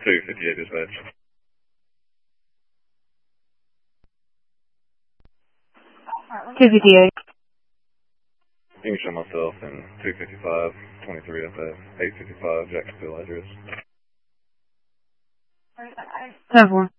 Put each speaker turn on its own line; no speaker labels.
258 dispatch.
Two 58.
You can show myself in 255, 23 FF, 855 Jacksonville address.
10-4.